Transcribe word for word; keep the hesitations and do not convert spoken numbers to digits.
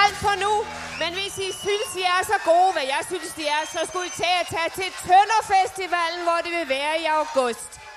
løn for nu. Men hvis I synes, I er så gode, hvad jeg synes, de er, så skulle I tage at tage til Tønderfestivalen, hvor det vil være i august.